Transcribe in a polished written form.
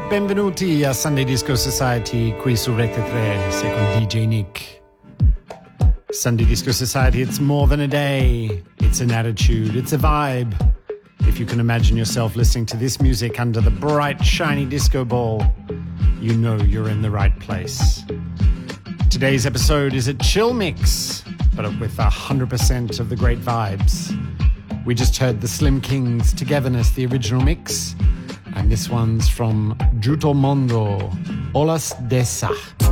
Benvenuti a Sunday Disco Society qui su Rete 3, sei con DJ Nick. Sunday Disco Society, it's more than a day. It's an attitude, it's a vibe. If you can imagine yourself listening to this music under the bright, shiny disco ball, you know you're in the right place. Today's episode is a chill mix, but with 100% of the great vibes. We just heard the Slim Kings Togetherness, the original mix, and this one's from Giuto Mondo, Olas Dessa.